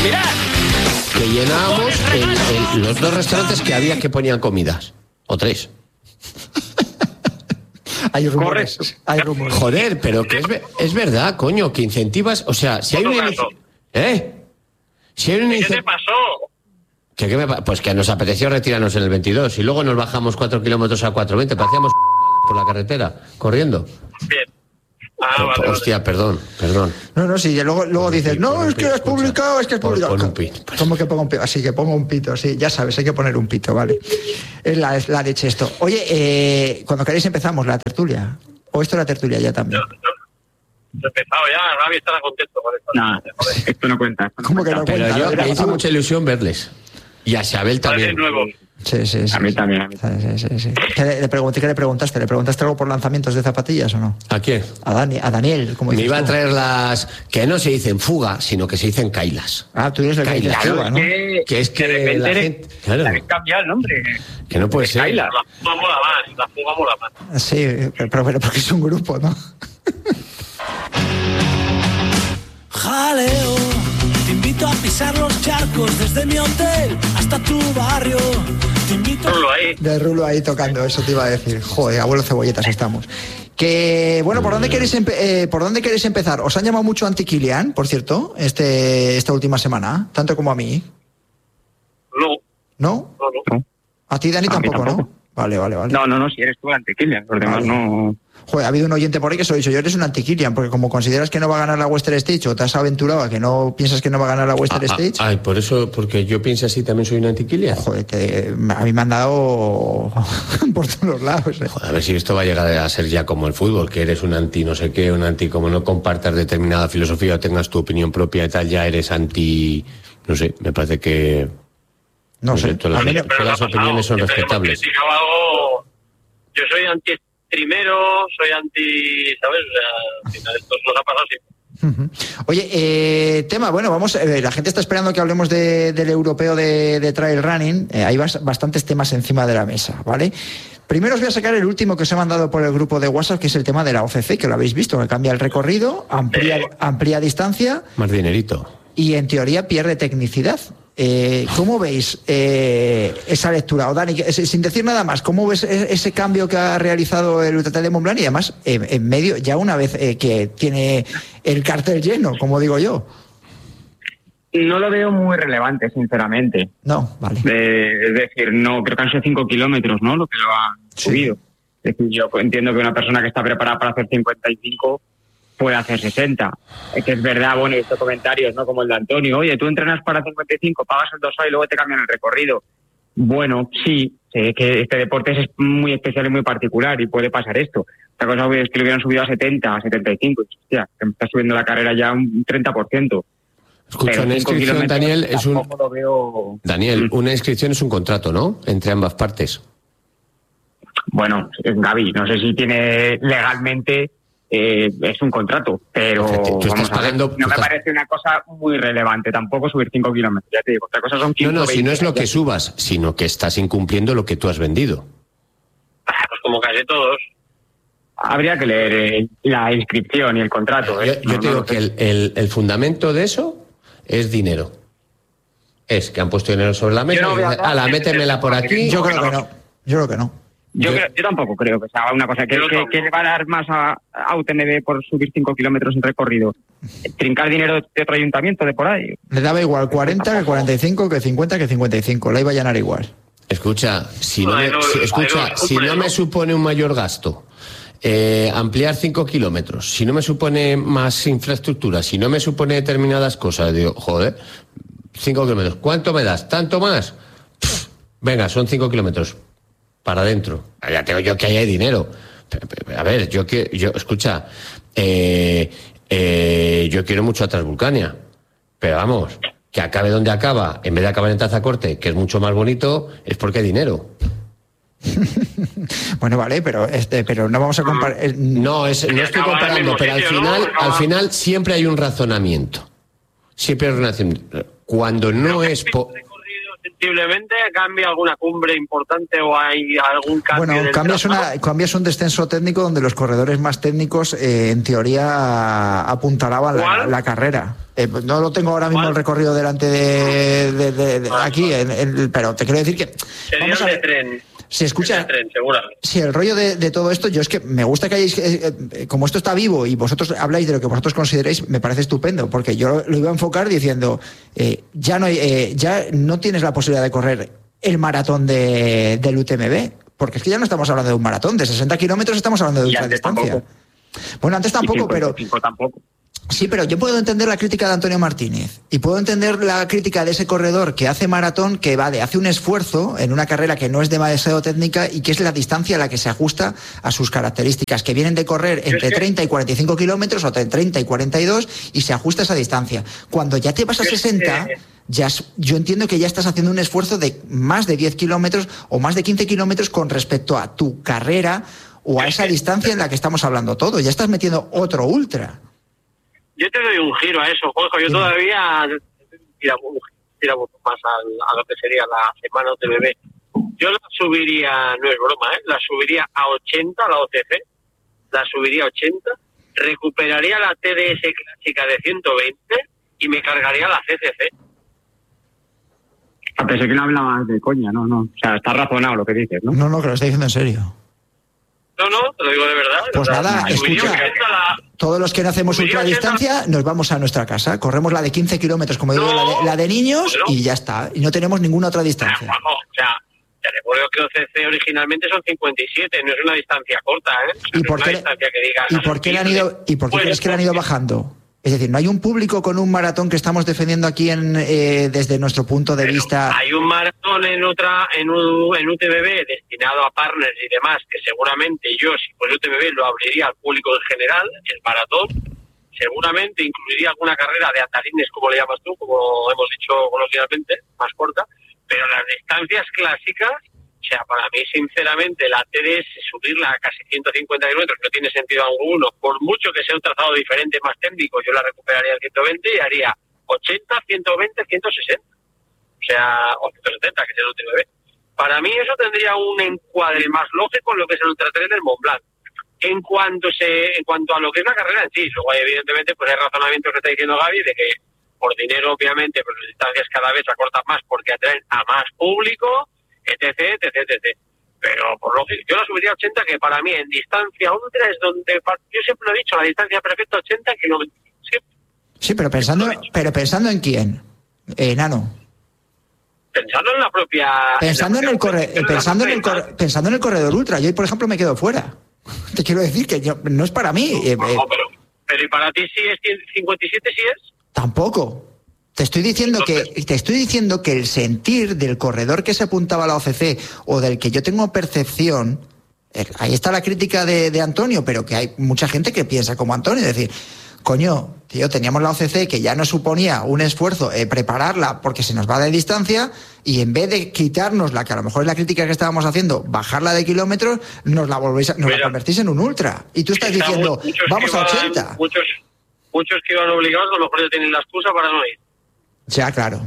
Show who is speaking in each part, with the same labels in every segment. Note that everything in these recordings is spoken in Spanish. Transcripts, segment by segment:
Speaker 1: Mirad.
Speaker 2: Que llenábamos los 2 restaurantes que había que ponían comidas. O 3.
Speaker 3: Hay rumores.
Speaker 2: Joder, pero que es verdad, coño, que incentivas... O sea, si hay una... Si hay una...
Speaker 1: ¿Qué te pasó?
Speaker 2: Pues que nos apeteció retirarnos en el 22 y luego nos bajamos 4 kilómetros a 4:20, parecíamos por la carretera, corriendo.
Speaker 1: Bien. Vale,
Speaker 2: hostia, perdón.
Speaker 3: No, sí, luego dices, no, es que has publicado,
Speaker 2: Pon un pito.
Speaker 3: ¿Cómo que pongo un pito? Así que pongo un pito, sí, ya sabes, hay que poner un pito, vale. Es la leche esto. Oye, cuando queréis empezamos la tertulia. ¿O esto es la tertulia ya también?
Speaker 1: Yo he empezado ya, Ravi estará contento con esto.
Speaker 4: No, esto no cuenta.
Speaker 3: ¿Cómo que no
Speaker 2: Pero
Speaker 3: cuenta?
Speaker 2: me hizo mucha ilusión verles. Y a Xabel también.
Speaker 1: Nuevo.
Speaker 3: Sí.
Speaker 4: A mí también.
Speaker 3: Sí. ¿Qué le preguntaste? ¿Le preguntaste algo por lanzamientos de zapatillas o no?
Speaker 2: ¿A quién?
Speaker 3: A Daniel, como
Speaker 2: Me
Speaker 3: dices
Speaker 2: iba a
Speaker 3: tú.
Speaker 2: traer las... Que no se dicen fuga, sino que se dicen kailas.
Speaker 3: Ah, tú eres el que dices
Speaker 2: Claro,
Speaker 3: fuga, ¿no?
Speaker 2: Que es que
Speaker 4: de repente
Speaker 2: la gente... Claro,
Speaker 4: habéis cambiado el nombre.
Speaker 2: que no puede ser.
Speaker 4: Kaila.
Speaker 1: La fuga mola más.
Speaker 3: Sí, pero porque es un grupo, ¿no?
Speaker 5: Jaleo, te invito a pisar los charcos desde mi hotel hasta tu barrio. Te invito
Speaker 3: De Rulo ahí tocando, eso te iba a decir. Joder, abuelo cebolletas estamos. Que, bueno, ¿por dónde queréis empezar? ¿Os han llamado mucho anti-Kilian, por cierto, esta última semana? Tanto como a mí. ¿No?
Speaker 1: No.
Speaker 3: A ti, Dani,
Speaker 4: A mí
Speaker 3: tampoco,
Speaker 4: tampoco.
Speaker 3: ¿no? Vale.
Speaker 4: No, si eres tú el anti-Kilian, los demás
Speaker 3: Vale.
Speaker 4: no...
Speaker 3: Joder, ha habido un oyente por ahí que se lo ha dicho, yo eres un anti-Kilian, porque como consideras que no va a ganar la Western Stage o te has aventurado a que no piensas que no va a ganar la Western Stage...
Speaker 2: Ay, por eso, porque yo pienso así, también soy un antiquilia.
Speaker 3: Joder, a mí me han dado por todos los lados.
Speaker 2: Joder, a ver si esto va a llegar a ser ya como el fútbol, que eres un anti no sé qué, un anti como no compartas determinada filosofía o tengas tu opinión propia y tal, ya eres anti... No sé, me parece que...
Speaker 3: No sé,
Speaker 2: todas las opiniones son respetables.
Speaker 1: Yo soy anti-streamero, soy anti... ¿Sabes? O sea, al final esto nos ha pasado siempre.
Speaker 3: Oye, tema, bueno, vamos, la gente está esperando que hablemos del europeo de trail running. Hay bastantes temas encima de la mesa, ¿vale? Primero os voy a sacar el último que os he mandado por el grupo de WhatsApp, que es el tema de la OCC, que lo habéis visto, que cambia el recorrido, amplía distancia.
Speaker 2: Más dinerito.
Speaker 3: Y en teoría pierde tecnicidad. ¿Cómo veis esa lectura? O Dani, sin decir nada más, ¿cómo ves ese cambio que ha realizado el UTT de Montblanc? Y además, en medio, ya una vez que tiene el cartel lleno, como digo yo.
Speaker 4: No lo veo muy relevante, sinceramente.
Speaker 3: No, vale.
Speaker 4: Es decir, no, creo que han sido 5 kilómetros, ¿no? Lo que lo han subido. Es decir, yo entiendo que una persona que está preparada para hacer 55 puede hacer 60. Es que es verdad, bueno, he visto comentarios, ¿no? Como el de Antonio, oye, tú entrenas para 55, pagas el dorsal y luego te cambian el recorrido. Bueno, sí, sé que este deporte es muy especial y muy particular y puede pasar esto. Otra cosa es que lo hubieran subido a 70, a 75. Hostia, que me está subiendo la carrera ya un 30%.
Speaker 2: Escucha, una inscripción, Daniel, es un...
Speaker 4: Lo veo...
Speaker 2: Daniel, una inscripción es un contrato, ¿no? Entre ambas partes.
Speaker 4: Bueno, Gaby, no sé si tiene legalmente... es un contrato, pero
Speaker 2: tú estás pagando,
Speaker 4: no me parece una cosa muy relevante tampoco subir 5 kilómetros, ya te digo, otra cosa son 15.
Speaker 2: No, si no es lo que subas, sino que estás incumpliendo lo que tú has vendido.
Speaker 1: Pues como casi todos.
Speaker 4: Habría que leer la inscripción y el contrato.
Speaker 2: Yo te digo que el fundamento de eso es dinero. Es que han puesto dinero sobre la mesa y dicen, ala, métemela por aquí.
Speaker 3: Yo creo que no.
Speaker 4: Yo tampoco creo que sea una cosa que le va a dar más a UTMB por subir 5 kilómetros en recorrido. Trincar dinero de otro ayuntamiento de por ahí.
Speaker 3: Le daba igual 40 que 45, que 50 que 55. La iba a llenar igual.
Speaker 2: Escucha, si no me supone un mayor gasto, ampliar 5 kilómetros, si no me supone más infraestructura, si no me supone determinadas cosas, digo, joder, 5 kilómetros, ¿cuánto me das? ¿Tanto más? Venga, son 5 kilómetros. Para adentro. Ya tengo yo que ahí hay dinero. A ver, escucha, yo quiero mucho a Transvulcania, pero vamos, que acabe donde acaba, en vez de acabar en Tazacorte, que es mucho más bonito, es porque hay dinero.
Speaker 3: Bueno, vale, pero no vamos a comparar.
Speaker 2: No estoy comparando, pero al final siempre hay un razonamiento. Siempre hay un razonamiento. Cuando no es...
Speaker 1: Recorrido 125 sensiblemente? ¿Cambia alguna cumbre importante o hay algún cambio?
Speaker 3: Bueno, cambias un descenso técnico donde los corredores más técnicos, en teoría, apuntalaban la carrera. No lo tengo ahora mismo el recorrido delante de aquí, pero te quiero decir que...
Speaker 1: Sería el de tren.
Speaker 3: Se escucha. Sí, el rollo de todo esto, yo es que me gusta que hayáis, como esto está vivo y vosotros habláis de lo que vosotros consideréis, me parece estupendo, porque yo lo iba a enfocar diciendo, ya no tienes la posibilidad de correr el maratón del UTMB, porque es que ya no estamos hablando de un maratón, de 60 kilómetros estamos hablando de ultradistancia. Bueno, antes tampoco, pero...
Speaker 4: Tampoco.
Speaker 3: Sí, pero yo puedo entender la crítica de Antonio Martínez y puedo entender la crítica de ese corredor que hace maratón, que hace un esfuerzo en una carrera que no es demasiado técnica y que es la distancia a la que se ajusta a sus características, que vienen de correr entre 30 y 45 kilómetros o entre 30 y 42 y se ajusta esa distancia. Cuando ya te vas a 60... yo entiendo que ya estás haciendo un esfuerzo de más de 10 kilómetros o más de 15 kilómetros con respecto a tu carrera o a esa distancia en la que estamos hablando todo. Ya estás metiendo otro ultra.
Speaker 1: Yo te doy un giro a eso, Juanjo. Yo todavía tiramos más a lo que sería la semana UTMB. Yo la subiría, no es broma, la subiría a 80, la OCC. La subiría a 80. Recuperaría la TDS clásica de 120 y me cargaría la CCC.
Speaker 4: Pensé que no hablabas de coña, no. O sea, está razonado lo que dices, ¿no?
Speaker 3: No, que lo estoy diciendo en serio.
Speaker 1: No, te lo digo de verdad.
Speaker 3: Pues nada, escucha, todos los que no hacemos ultradistancia nos vamos a nuestra casa, corremos la de 15 kilómetros, como digo, la de niños, y ya está, y no tenemos ninguna otra distancia.
Speaker 1: O sea, te recuerdo que OCC originalmente son 57, no es una distancia corta, ¿eh? O sea,
Speaker 3: ¿Y por qué crees que le han ido bajando? Es decir, ¿no hay un público con un maratón que estamos defendiendo aquí desde nuestro punto de vista?
Speaker 1: Hay un maratón en UTMB destinado a partners y demás, que seguramente yo, si fuera UTMB, lo abriría al público en general, el maratón. Seguramente incluiría alguna carrera de andarines, como le llamas tú, como hemos dicho coloquialmente, más corta. Pero las distancias clásicas, o sea, para mí, sinceramente, la TDS, subirla a casi 150 kilómetros no tiene sentido alguno. Por mucho que sea un trazado diferente, más técnico, yo la recuperaría en 120 y haría 80, 120, 160. O sea, o 170, que es el UTMB. Para mí eso tendría un encuadre más lógico en lo que es el Ultra Trail del Mont Blanc. En cuanto a lo que es la carrera en sí, luego evidentemente pues hay razonamientos que está diciendo Gaby de que por dinero, obviamente, pues las distancias cada vez se acortan más porque atraen a más público, etc. Pero por lógica, yo la subiría a 80, que para mí en distancia ultra es donde, yo siempre lo he dicho, la distancia perfecta 80 kilómetros.
Speaker 3: Sí, pero pensando en quién, Nano.
Speaker 1: Pensando en la propia...
Speaker 3: Pensando en el corredor ultra. Yo, por ejemplo, me quedo fuera. Te quiero decir que no es para mí.
Speaker 1: Pero ¿y para ti sí es 57 sí es?
Speaker 3: Tampoco. Te estoy diciendo que el sentir del corredor que se apuntaba a la OCC o del que yo tengo percepción, ahí está la crítica de Antonio, pero que hay mucha gente que piensa como Antonio, es decir, coño, tío, teníamos la OCC que ya nos suponía un esfuerzo prepararla porque se nos va de distancia y en vez de quitárnosla, que a lo mejor es la crítica que estábamos haciendo, bajarla de kilómetros, nos la convertís en un ultra. Y tú estás diciendo, vamos a 80.
Speaker 1: Muchos que iban obligados, a lo mejor ya tienen la excusa para no ir.
Speaker 3: Ya, claro.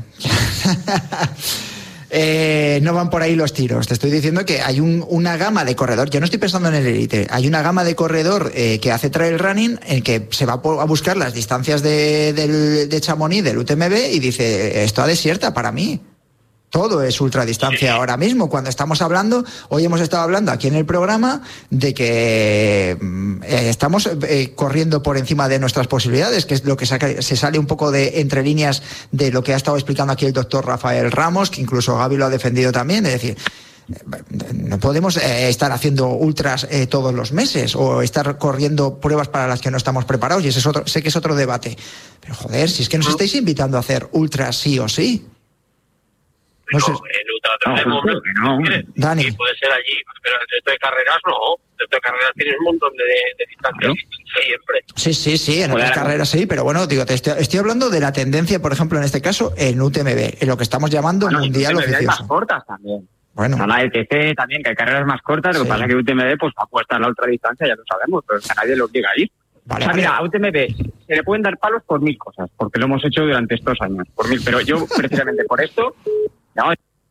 Speaker 3: No van por ahí los tiros. Te estoy diciendo que hay una gama de corredor. Yo no estoy pensando en el élite. Hay una gama de corredor que hace trail running en que se va a buscar las distancias de Chamonix, del UTMB, y dice, esto a desierta para mí. Todo es ultradistancia ahora mismo. Cuando estamos hablando, hoy hemos estado hablando aquí en el programa de que estamos corriendo por encima de nuestras posibilidades, que es lo que se sale un poco de entre líneas de lo que ha estado explicando aquí el doctor Rafael Ramos, que incluso Gaby lo ha defendido también. Es decir, no podemos estar haciendo ultras todos los meses o estar corriendo pruebas para las que no estamos preparados, y ese es sé que es otro debate. Pero joder, si es que nos estáis invitando a hacer ultras sí o sí.
Speaker 1: No sé. El ultratrail Dani. Sí, puede ser allí, pero el resto de carreras no. El resto de carreras tienes un montón de distancias siempre.
Speaker 3: Sí, en otras carreras sí, pero bueno, digo, estoy hablando de la tendencia, por ejemplo, en este caso, en UTMB, en lo que estamos llamando mundial oficioso. Hay
Speaker 4: más cortas también.
Speaker 3: Bueno.
Speaker 4: La ETC también, que hay carreras más cortas, lo que pasa es que UTMB pues apuesta a la ultradistancia, ya lo sabemos, pero que nadie lo obliga a ir. Vale, o sea, mira, a UTMB se le pueden dar palos por 1000 cosas, porque lo hemos hecho durante estos años, por 1000, pero yo precisamente por esto... No,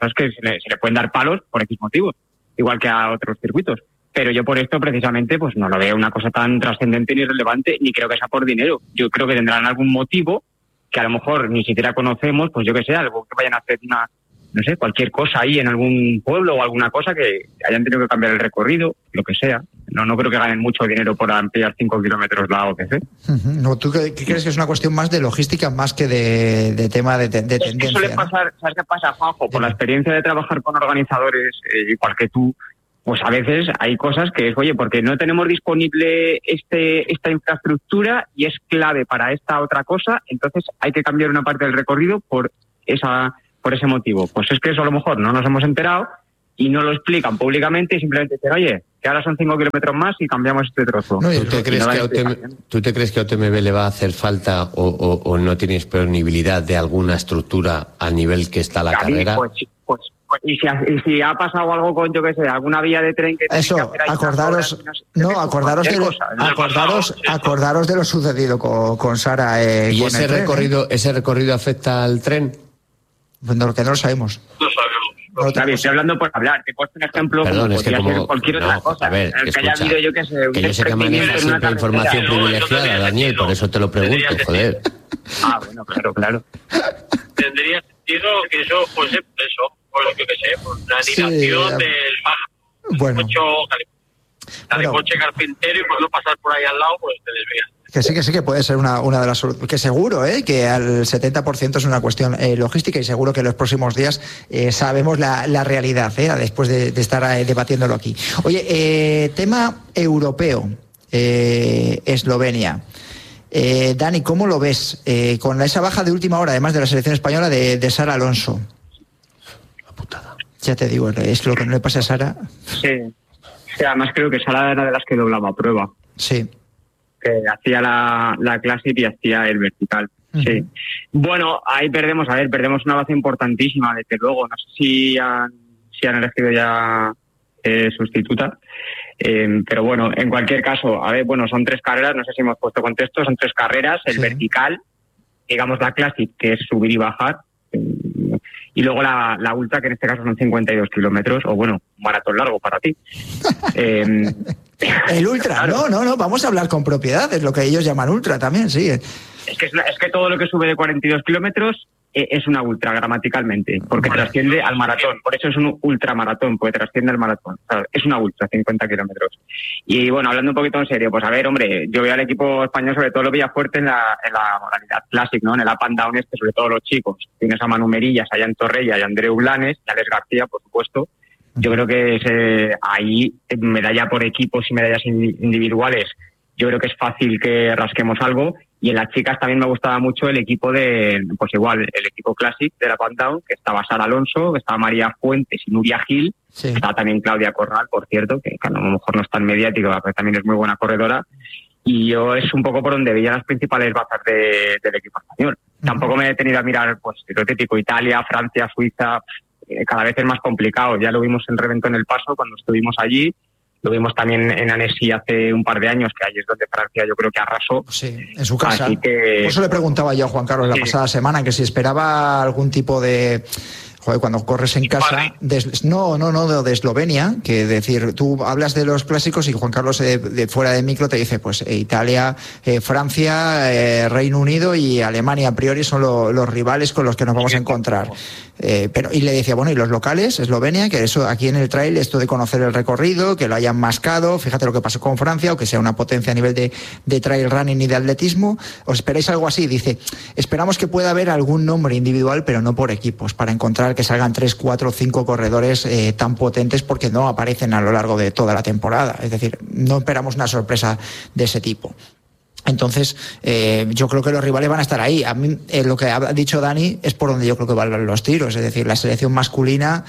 Speaker 4: cosas que se le pueden dar palos por X motivos, igual que a otros circuitos. Pero yo por esto precisamente pues no lo veo una cosa tan trascendente ni relevante, ni creo que sea por dinero. Yo creo que tendrán algún motivo que a lo mejor ni siquiera conocemos, pues yo que sé, algo que vayan a hacer no sé, cualquier cosa ahí en algún pueblo o alguna cosa que hayan tenido que cambiar el recorrido, lo que sea. No creo que ganen mucho dinero por ampliar 5 kilómetros la OCC.
Speaker 3: No, ¿tú qué crees que es una cuestión más de logística más que de tema de tendencia?
Speaker 4: Es que suele pasar, ¿sabes qué pasa, Juanjo? Por la experiencia de trabajar con organizadores, igual que tú, pues a veces hay cosas que es, oye, porque no tenemos disponible esta infraestructura y es clave para esta otra cosa, entonces hay que cambiar una parte del recorrido por ese motivo. Pues es que eso a lo mejor no nos hemos enterado y no lo explican públicamente y simplemente dicen, oye, que ahora son 5 kilómetros más y cambiamos este trozo.
Speaker 2: No, ¿Tú te crees que a UTMB le va a hacer falta o no tiene disponibilidad de alguna estructura al nivel que está la carrera?
Speaker 4: Pues, y si ha pasado algo con, yo qué sé, alguna vía de tren que...
Speaker 3: Eso, acordaros de lo sucedido con Sara.
Speaker 2: ¿Y ese recorrido afecta al tren?
Speaker 3: Pues no lo sabemos.
Speaker 1: No sabemos.
Speaker 4: David, estoy hablando por hablar. Te he puesto un ejemplo.
Speaker 2: Perdón, es que
Speaker 4: ser cualquier otra cosa.
Speaker 2: A ver,
Speaker 4: que haya habido, yo qué sé,
Speaker 2: que yo sé que manejas siempre información privilegiada, Daniel, por eso te lo pregunto, joder.
Speaker 4: Bueno, claro.
Speaker 1: Tendría sentido que eso fuese eso, por lo que sé, por la anidación del coche carpintero y por no pasar por ahí al lado, pues te desvías.
Speaker 3: Que sí que puede ser una de las soluciones, que seguro, que al 70% es una cuestión logística y seguro que en los próximos días sabemos la realidad, después de estar debatiéndolo aquí. Oye, tema europeo, Eslovenia. Dani, ¿cómo lo ves? Con esa baja de última hora, además de la selección española de Sara Alonso.
Speaker 2: La putada.
Speaker 3: Ya te digo, es lo que no le pasa a Sara.
Speaker 4: Sí, además creo que Sara era de las que doblaba prueba.
Speaker 3: Sí.
Speaker 4: Que hacía la Classic y hacía el vertical. Uh-huh. Sí. Bueno, ahí perdemos una base importantísima, desde luego. No sé si han elegido ya sustituta. Pero bueno, en cualquier caso, son 3 carreras, no sé si hemos puesto contexto, son 3 carreras, el vertical, digamos la Classic, que es subir y bajar, y luego la Ultra, que en este caso son 52 kilómetros, o bueno, un maratón largo para ti.
Speaker 3: El Ultra, claro. No, vamos a hablar con propiedad, es lo que ellos llaman Ultra también, sí.
Speaker 4: Es que todo lo que sube de 42 kilómetros es una ultra gramaticalmente, porque trasciende al maratón. Por eso es un ultramaratón, porque trasciende al maratón. O sea, es una ultra, 50 kilómetros. Y bueno, hablando un poquito en serio, pues a ver, hombre, yo veo al equipo español, sobre todo lo veía fuerte en la modalidad Classic, ¿no? En el up and down sobre todo los chicos. Tienes a Manu Merillas, a Jan Torrella y a Andreu Blanes, y a Alex García, por supuesto. Yo creo que ahí, medalla por equipos y medallas individuales, yo creo que es fácil que rasquemos algo. Y en las chicas también me gustaba mucho el equipo el equipo Classic de la Countdown, que estaba Sara Alonso, que estaba María Fuentes y Nuria Gil, estaba también Claudia Corral, por cierto, que a lo mejor no es tan mediática, pero también es muy buena corredora. Y yo es un poco por donde veía las principales bazas del equipo español. Tampoco me he detenido a mirar, pues, lo típico, Italia, Francia, Suiza, cada vez es más complicado. Ya lo vimos en Reventón El Paso cuando estuvimos allí. Lo vimos también en Annecy hace un par de años, que ahí es donde Francia yo creo que arrasó.
Speaker 3: Sí, en su casa. Por eso le preguntaba yo a Juan Carlos la pasada semana, que si esperaba algún tipo de... cuando corres en casa... de Eslovenia, que decir, tú hablas de los clásicos y Juan Carlos de fuera de micro te dice, pues Italia, Francia, Reino Unido y Alemania a priori son los rivales con los que nos vamos a encontrar. Y le decía, bueno, y los locales, Eslovenia, que eso aquí en el trail, esto de conocer el recorrido, que lo hayan mascado, fíjate lo que pasó con Francia, o que sea una potencia a nivel de trail running y de atletismo, ¿os esperáis algo así? Dice, esperamos que pueda haber algún nombre individual, pero no por equipos, para encontrar que salgan 3, 4, 5 corredores tan potentes, porque no aparecen a lo largo de toda la temporada, es decir, no esperamos una sorpresa de ese tipo. Entonces, yo creo que los rivales van a estar ahí. A mí, lo que ha dicho Dani es por donde yo creo que van los tiros. Es decir, la selección masculina,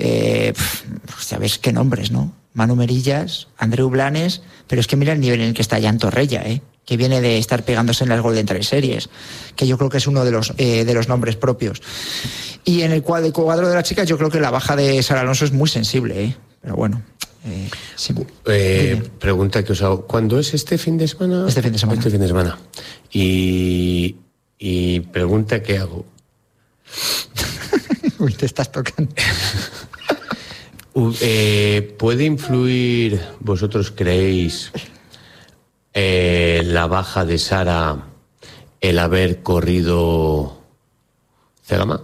Speaker 3: sabéis qué nombres, ¿no? Manu Merillas, Andreu Blanes, pero es que mira el nivel en el que está Jan Torrella, que viene de estar pegándose en las Golden Trail Series, que yo creo que es uno de los nombres propios. Y en el cuadro de las chicas, yo creo que la baja de Sara Alonso es muy sensible, pero bueno. Sí.
Speaker 2: Pregunta que os hago, ¿cuándo es este fin de semana?
Speaker 3: Este fin de semana.
Speaker 2: Y pregunta que hago.
Speaker 3: Uy, te estás tocando.
Speaker 2: ¿Puede influir, vosotros creéis, la baja de Sara el haber corrido Zegama?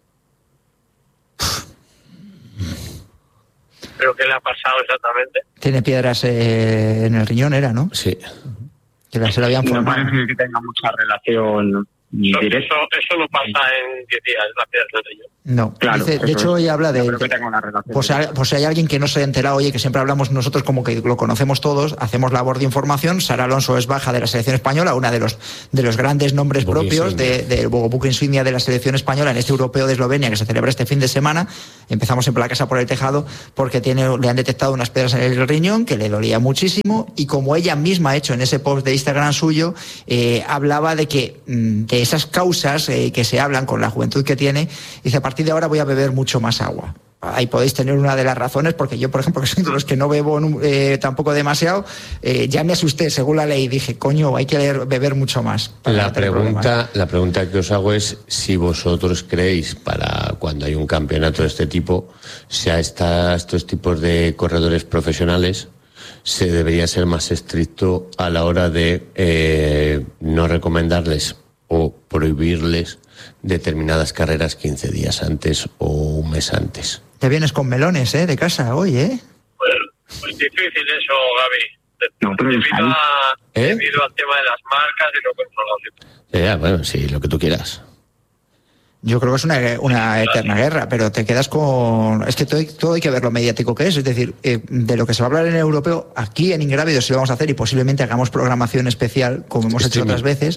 Speaker 1: ¿Pero qué le ha pasado exactamente?
Speaker 3: Tiene piedras en el riñón, era, ¿no?
Speaker 2: Sí.
Speaker 3: Que se lo habían formado.
Speaker 4: No parece que tenga mucha relación directa.
Speaker 1: Eso no pasa en 10 días, la piedra del riñón.
Speaker 3: No,
Speaker 4: Claro,
Speaker 3: dice, de hecho hoy habla de...
Speaker 4: Creo que tenga una relación.
Speaker 3: Pues si hay alguien que no se ha enterado, oye, que siempre hablamos nosotros como que lo conocemos todos, hacemos labor de información. Sara Alonso es baja de la selección española, una de los grandes nombres propios del buque insignia de la selección española en este europeo de Eslovenia que se celebra este fin de semana. Empezamos siempre la casa por el tejado porque le han detectado unas piedras en el riñón que le dolía muchísimo, y como ella misma ha hecho en ese post de Instagram suyo, hablaba de que de esas causas que se hablan con la juventud que tiene, dice: a partir de ahora voy a beber mucho más agua. Ahí podéis tener una de las razones, porque yo, por ejemplo, que soy de los que no bebo tampoco demasiado, ya me asusté según la ley, dije, coño, hay que beber mucho más.
Speaker 2: La pregunta que os hago es si vosotros creéis, para cuando hay un campeonato de este tipo, sea estos tipos de corredores profesionales, se debería ser más estricto a la hora de no recomendarles o prohibirles determinadas carreras 15 días antes o un mes antes.
Speaker 3: Te vienes con melones, de casa hoy,
Speaker 1: Pues difícil eso, Gaby.
Speaker 4: No, pero
Speaker 1: debido al tema de las marcas y lo controlable.
Speaker 2: Bueno, sí, lo que tú quieras.
Speaker 3: Yo creo que es una eterna guerra, pero te quedas con... Es que todo hay que ver lo mediático que es. Es decir, de lo que se va a hablar en el europeo, aquí en Ingrávidos sí lo vamos a hacer, y posiblemente hagamos programación especial, como hemos hecho otras veces.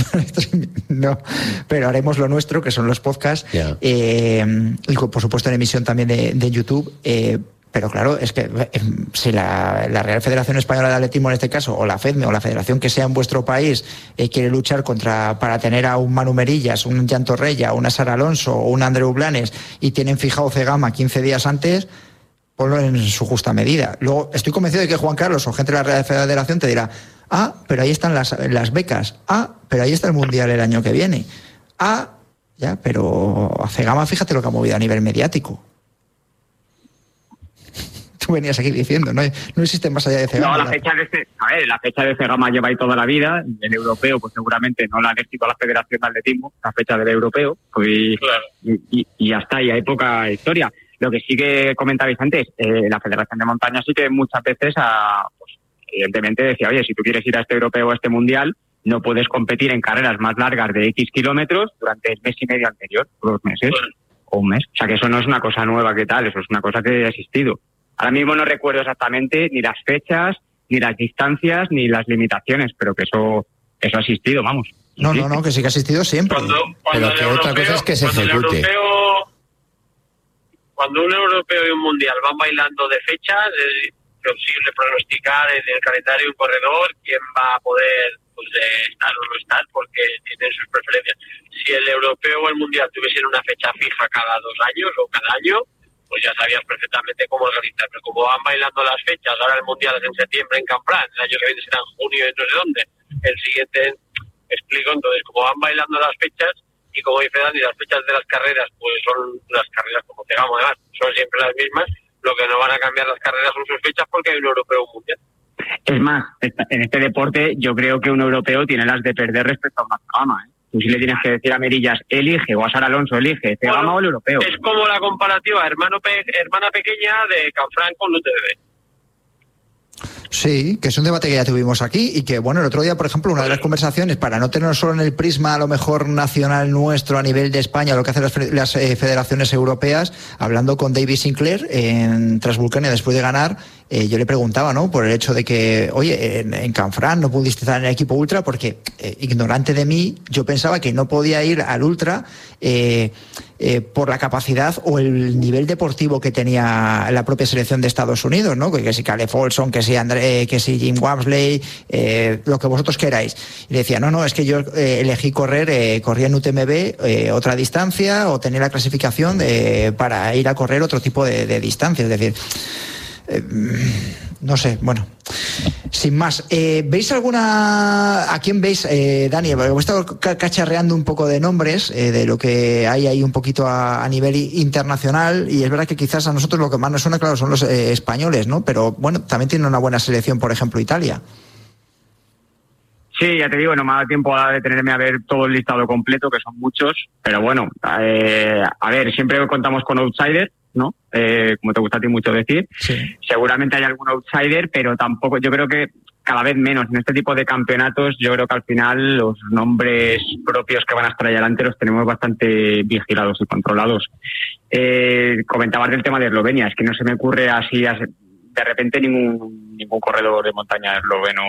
Speaker 3: No, pero haremos lo nuestro, que son los podcasts.
Speaker 2: Yeah.
Speaker 3: Y por supuesto en emisión también de YouTube. Pero claro, es que si la Real Federación Española de Atletismo en este caso, o la FEDME, o la federación que sea en vuestro país, quiere luchar para tener a un Manu Merillas, un Jan Torrella, una Sara Alonso o un Andreu Blanes, y tienen fijado Zegama 15 días antes, ponlo en su justa medida. Luego, estoy convencido de que Juan Carlos o gente de la Real Federación te dirá: pero ahí están las becas, pero ahí está el Mundial el año que viene, ya, pero a Zegama fíjate lo que ha movido a nivel mediático. Tú venías aquí diciendo, no existe más allá de Zegama.
Speaker 4: No, la fecha de Zegama lleva ahí toda la vida. El europeo, pues seguramente no la han escrito a la Federación de Atletismo, la fecha del europeo, y ya está, y hay poca historia. Lo que sí que comentabais antes, la Federación de Montaña sí que muchas veces evidentemente decía: oye, si tú quieres ir a este europeo o a este mundial, no puedes competir en carreras más largas de X kilómetros durante el mes y medio anterior, 2 meses o un mes. O sea, que eso no es una cosa nueva, que tal, eso es una cosa que ha existido. Ahora mismo no recuerdo exactamente ni las fechas, ni las distancias, ni las limitaciones, pero que eso ha existido, vamos.
Speaker 3: No, que sí que ha existido siempre.
Speaker 2: Pero que otra cosa es que se ejecute.
Speaker 1: Cuando un europeo y un mundial van bailando de fechas, es posible pronosticar en el calendario un corredor quién va a poder estar o no estar, porque tienen sus preferencias. Si el europeo o el mundial tuviesen una fecha fija cada 2 años o cada año, pues ya sabías perfectamente cómo organizar. Pero como van bailando las fechas, ahora el mundial es en septiembre en Canfranc, el año que viene será en junio en no sé dónde, el siguiente, explico, entonces como van bailando las fechas, y como dice Dani, las fechas de las carreras, pues son las carreras, como digamos, además, son siempre las mismas. Lo que no van a cambiar las carreras son sus fechas, porque hay un europeo mundial.
Speaker 4: Es más, en este deporte yo creo que un europeo tiene las de perder respecto a una Zegama, Tú sí le tienes que decir a Merillas, elige, o a Sara Alonso, elige, Zegama o el europeo.
Speaker 1: Es como la comparativa hermana pequeña de Canfranc con UTV.
Speaker 3: Sí, que es un debate que ya tuvimos aquí, y que, bueno, el otro día, por ejemplo, una de las conversaciones, para no tener solo en el prisma a lo mejor nacional nuestro a nivel de España, lo que hacen las federaciones europeas, hablando con David Sinclair en Transvulcania después de ganar, yo le preguntaba, ¿no?, por el hecho de que, oye, en Canfranc no pudiste estar en el equipo ultra, porque ignorante de mí, yo pensaba que no podía ir al ultra por la capacidad o el nivel deportivo que tenía la propia selección de Estados Unidos, ¿no? Que si Caleb Olson, que si Jim Wamsley, lo que vosotros queráis. Y le decía, no, es que yo elegí corría en UTMB otra distancia, o tenía la clasificación para ir a correr otro tipo de distancia. Es decir, no sé, bueno. Sin más, ¿veis a quién veis, Dani? Porque he estado cacharreando un poco de nombres de lo que hay ahí un poquito a nivel internacional, y es verdad que quizás a nosotros lo que más nos suena, claro, son los españoles, ¿no? Pero bueno, también tiene una buena selección, por ejemplo, Italia.
Speaker 4: Sí, ya te digo, no me ha dado tiempo a detenerme a ver todo el listado completo, que son muchos, pero bueno, a ver, siempre contamos con outsiders, ¿no? Como te gusta a ti mucho decir. Sí. Seguramente hay algún outsider, pero tampoco, yo creo que cada vez menos. En este tipo de campeonatos, yo creo que al final los nombres propios que van a estar ahí adelante los tenemos bastante vigilados y controlados. Comentabas del tema de Eslovenia, es que no se me ocurre así de repente ningún corredor de montaña esloveno.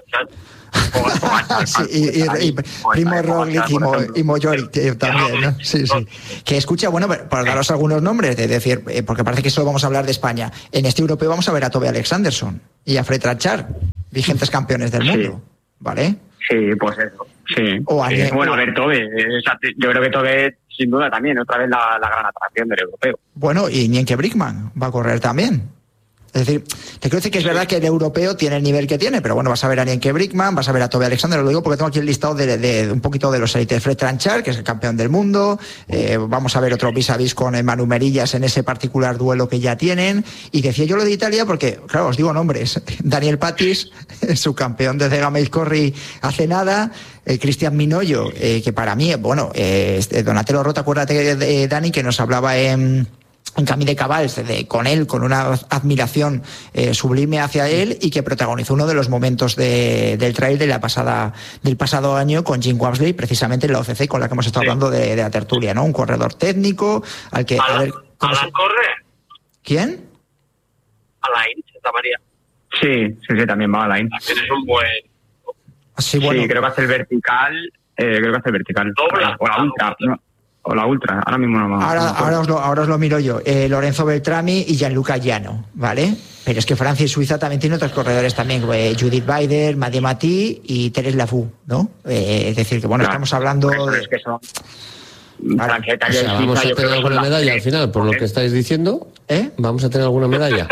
Speaker 3: Y Primo Roglic y Mojoric también, ¿no? Sí. Que escucha, bueno, para daros algunos nombres, de decir, porque parece que solo vamos a hablar de España. En este europeo vamos a ver a Tobe Alexanderson y a Fred Tranchard, vigentes campeones del mundo, ¿vale?
Speaker 4: Sí, pues eso, sí. Bueno, a ver, Tobe, yo creo que Tobe, sin duda, también, otra vez la gran atracción del europeo.
Speaker 3: Bueno, y Nienke Brickman va a correr también. Es decir, te quiero decir que es verdad que el europeo tiene el nivel que tiene, pero bueno, vas a ver a Nienke Brickman, vas a ver a Tobe Alexander, lo digo porque tengo aquí el listado de un poquito de los élites. Fred Tranchard, que es el campeón del mundo, vamos a ver otro vis a vis con Manu Merillas en ese particular duelo que ya tienen, y decía yo lo de Italia porque, claro, os digo nombres, Daniel Patis, subcampeón de Zegamail Corri hace nada, Cristian Minoyo, que para mí, bueno, Donatello Rota, acuérdate, Dani, que nos hablaba en Camí de Cabals, con él, con una admiración sublime hacia él, y que protagonizó uno de los momentos del trail del pasado año con Jim Walmsley, precisamente en la OCC, con la que hemos estado hablando de la tertulia, ¿no? Un corredor técnico al que...
Speaker 1: ¿Alain corre?
Speaker 3: ¿Quién?
Speaker 1: Alain, Santa María.
Speaker 4: Sí, también va Alain.
Speaker 1: También es un buen...
Speaker 3: Sí, bueno.
Speaker 4: Sí, creo que hace el vertical.
Speaker 1: Dobla.
Speaker 4: O la ultra, ¿no? O la ultra, ahora mismo no me
Speaker 3: ahora os lo miro yo. Lorenzo Beltrami y Gianluca Giano, ¿vale? Pero es que Francia y Suiza también tienen otros corredores también, Judith Baider, Mathieu Matí y Thérèse Lafou, ¿no? Es decir, que bueno, estamos hablando de...
Speaker 4: que son...
Speaker 2: Vale. O sea, ¿vamos a tener alguna medalla al final, por lo que estáis diciendo? ¿Vamos a tener alguna medalla?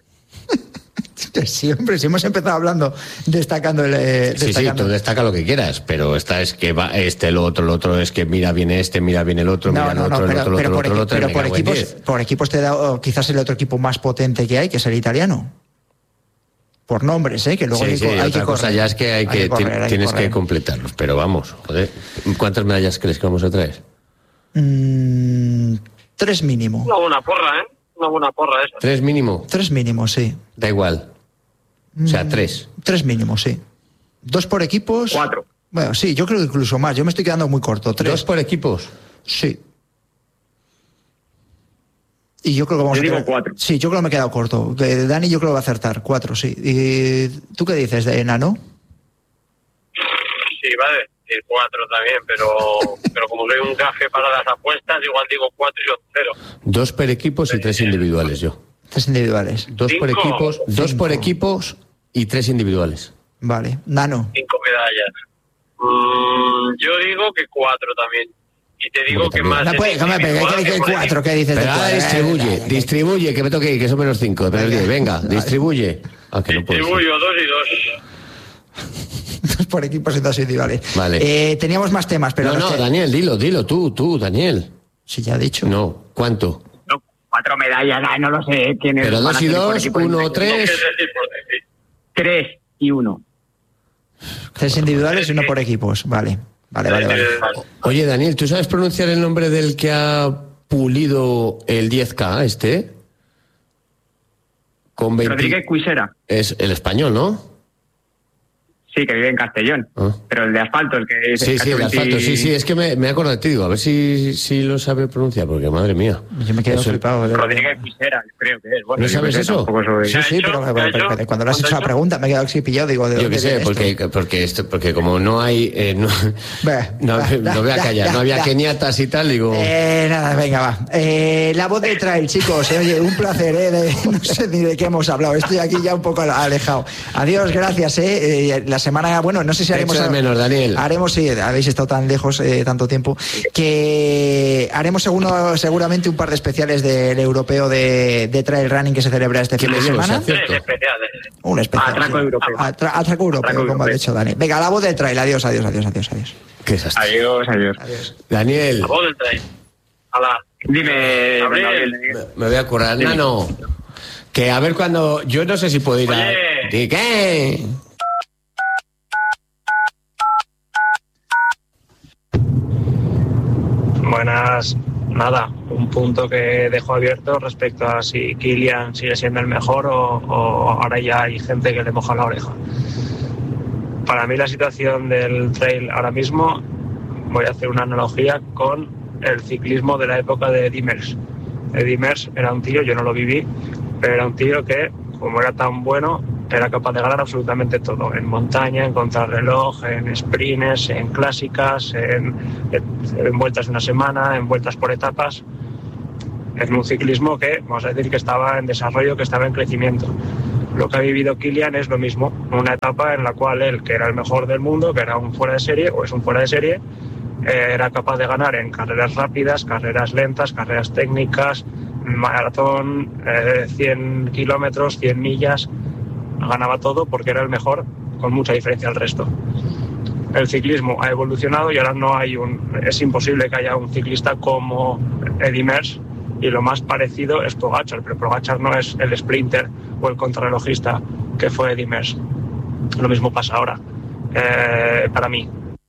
Speaker 3: Siempre, si hemos empezado hablando destacando el...
Speaker 2: Sí, tú destaca lo que quieras, pero esta es que va lo otro es que mira bien el otro,
Speaker 3: pero por equipos te he dado quizás el otro equipo más potente que hay, que es el italiano. Por nombres, que luego hay
Speaker 2: otra cosa ya es que tienes que completarlos, pero vamos, joder, ¿cuántas medallas crees que vamos a traer?
Speaker 3: 3 mínimo.
Speaker 1: Una buena porra esa.
Speaker 2: 3 mínimo.
Speaker 3: 3 mínimo, sí.
Speaker 2: Da igual. O sea, 3.
Speaker 3: 3 mínimo, sí. 2 por equipos.
Speaker 4: 4.
Speaker 3: Bueno, sí, yo creo que incluso más. Yo me estoy quedando muy corto. 3.
Speaker 2: 2 por equipos.
Speaker 3: Sí. Y yo creo que vamos
Speaker 4: a tener 4.
Speaker 3: Sí, yo creo que me he quedado corto. Dani yo creo que va a acertar. 4, sí. ¿Y tú qué dices, de Enano?
Speaker 1: Sí, va a decir 4 también, pero como soy un gafe para las apuestas, igual digo 4 y yo 0.
Speaker 2: 2 por equipos y 3 individuales, yo.
Speaker 3: 3 individuales.
Speaker 2: 2 por equipos, 2 por equipos y 3 individuales.
Speaker 3: Vale. Nano.
Speaker 1: 5 medallas. Yo digo que 4 también. Y te digo que más...
Speaker 3: No puede, que 4, ¿qué dices?
Speaker 2: Pero distribuye, que me toque ir, que son menos 5. Venga, distribuye.
Speaker 1: Que no distribuyo 2
Speaker 3: y 2. 2 por equipos y 2 individuales.
Speaker 2: Vale.
Speaker 3: Teníamos más temas, pero...
Speaker 2: No, Daniel, dilo tú, Daniel.
Speaker 3: Sí, ya he dicho.
Speaker 2: No, ¿cuánto?
Speaker 4: 4 medallas, no lo sé.
Speaker 2: Pero 2 y 2, 1, 3...
Speaker 4: 3 y 1.
Speaker 3: 3 individuales y 1 por equipos, vale. Vale.
Speaker 2: Oye, Daniel, ¿tú sabes pronunciar el nombre del que ha pulido el 10K Con
Speaker 4: Rodríguez Cuisera.
Speaker 2: Es el español, ¿no?
Speaker 4: Sí, que vive en Castellón. Pero el de asfalto, el que...
Speaker 2: Sí, el de asfalto, sí, es que me acuerdo de ti, digo, a ver si lo sabe pronunciar, porque madre mía.
Speaker 3: Yo me he quedado flipado.
Speaker 4: Rodríguez Cuisera, yo creo que es. Bueno,
Speaker 2: ¿no sabes eso?
Speaker 3: Sí, pero cuando le has hecho la pregunta me he quedado así pillado, digo...
Speaker 2: Yo qué sé, porque como no hay... no había keniatas y tal, digo...
Speaker 3: Nada, venga, va. La voz del trail, chicos, oye, un placer, no sé ni de qué hemos hablado, estoy aquí ya un poco alejado. Adiós, gracias, La semana, bueno, no sé si haremos...
Speaker 2: de menos, Daniel.
Speaker 3: Haremos, sí, habéis estado tan lejos tanto tiempo, que haremos seguramente un par de especiales del europeo de trail running que se celebra este fin de semana. Un especial.
Speaker 4: Atraco europeo.
Speaker 3: Atraco europeo, como ha dicho Dani. Venga, la voz del trail. Adiós.
Speaker 2: ¿Qué es esto?
Speaker 4: Adiós.
Speaker 2: Daniel.
Speaker 1: La voz del trail. Hola.
Speaker 4: Dime,
Speaker 1: Gabriel.
Speaker 2: Me voy a currar. Nano. Que a ver cuando... Yo no sé si puedo ir a... ¿Y qué?
Speaker 6: Buenas. Nada, un punto que dejo abierto respecto a si Kilian sigue siendo el mejor o ahora ya hay gente que le moja la oreja. Para mí la situación del trail ahora mismo, voy a hacer una analogía con el ciclismo de la época de Eddy Merckx. Eddy Merckx era un tío, yo no lo viví, pero era un tío que, como era tan bueno, era capaz de ganar absolutamente todo, en montaña, en contrarreloj, en sprints, en clásicas, en vueltas de una semana, en vueltas por etapas, en un ciclismo que, vamos a decir, que estaba en desarrollo, que estaba en crecimiento. Lo que ha vivido Kilian es lo mismo, una etapa en la cual él, que era el mejor del mundo, que era un fuera de serie, o es un fuera de serie, era capaz de ganar en carreras rápidas, carreras lentas, carreras técnicas, maratón, 100 kilómetros, 100 millas, ganaba todo porque era el mejor con mucha diferencia al resto. El ciclismo ha evolucionado y ahora es imposible que haya un ciclista como Eddy Merckx, y lo más parecido es Pogačar, pero Pogačar no es el sprinter o el contrarrelojista que fue Eddy Merckx. Lo mismo pasa ahora, para mí.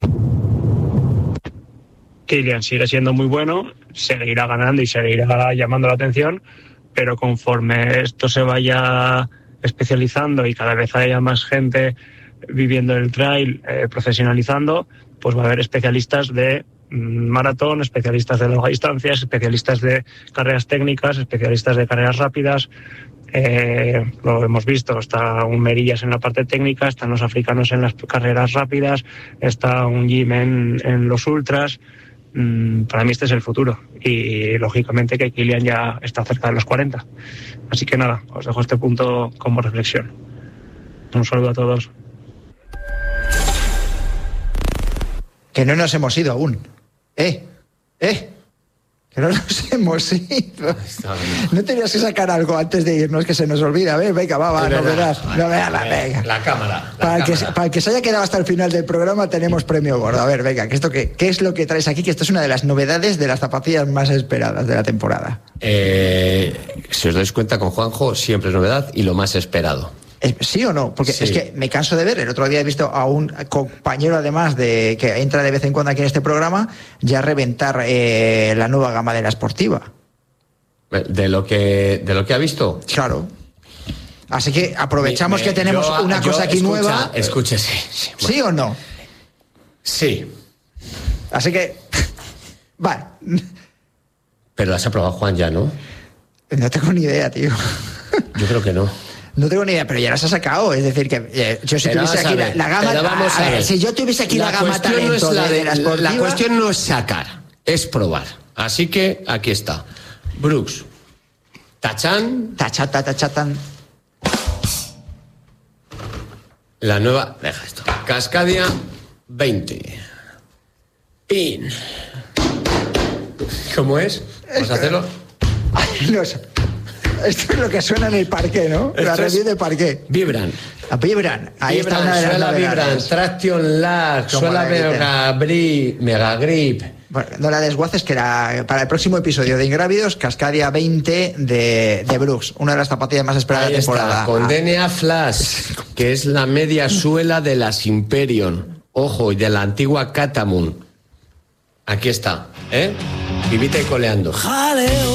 Speaker 6: Kilian sigue siendo muy bueno, seguirá ganando y seguirá llamando la atención, pero conforme esto se vaya especializando y cada vez haya más gente viviendo el trail, profesionalizando, pues va a haber especialistas de maratón, especialistas de larga distancia, especialistas de carreras técnicas, especialistas de carreras rápidas. Lo hemos visto, está un Merillas en la parte técnica, están los africanos en las carreras rápidas, está un Jim en los ultras. Para mí este es el futuro y lógicamente que Kilian ya está cerca de los 40. Así que nada, os dejo este punto como reflexión. Un saludo a todos.
Speaker 3: Que no nos hemos ido aún. Que no nos hemos ido. No tenías que sacar algo antes de irnos que se nos olvida. Venga, va, no verás. Venga.
Speaker 2: La cámara.
Speaker 3: Para el que se haya quedado hasta el final del programa tenemos premio gordo. A ver, venga, ¿qué es lo que traes aquí? Que esto es una de las novedades de las zapatillas más esperadas de la temporada.
Speaker 2: Si os dais cuenta, con Juanjo siempre es novedad y lo más esperado.
Speaker 3: ¿Sí o no? Porque sí. Es que me canso de ver. El otro día he visto a un compañero, además de que entra de vez en cuando aquí en este programa, ya reventar la nueva gama de la Sportiva. ¿De lo que ha visto? Claro. Así que aprovechamos que tenemos una cosa aquí nueva.
Speaker 2: Escúchese.
Speaker 3: ¿Sí o no?
Speaker 2: Sí.
Speaker 3: Así que... Vale.
Speaker 2: Pero la has aprobado, Juan, ya, ¿no?
Speaker 3: No tengo ni idea, tío.
Speaker 2: Yo creo que no.
Speaker 3: No tengo ni idea, pero ya las ha sacado. Es decir, que yo si tuviese aquí la gama... si yo tuviese aquí la gama talento de la Sportiva...
Speaker 2: La cuestión no es sacar, es probar. Así que aquí está. Brooks. Tachan.
Speaker 3: Tachatan.
Speaker 2: La nueva... Deja esto. Cascadia 20. Pin. ¿Cómo es? ¿Vamos a hacerlo?
Speaker 3: No sé. Esto es lo que suena en el parqué, ¿no? La review de parqué.
Speaker 2: Vibran.
Speaker 3: Ahí está una de las
Speaker 2: suela
Speaker 3: novedades.
Speaker 2: Vibran, Traction Lag, suela Mega Grip.
Speaker 3: Bueno, no la desguaces, que para el próximo episodio de Ingrávidos, Cascadia 20 de Brooks, una de las zapatillas más esperadas de la temporada.
Speaker 2: Con DNA Flash, que es la media suela de las Imperion. Ojo, y de la antigua Catamoon. Aquí está, Vivita y coleando.
Speaker 5: Jaleo.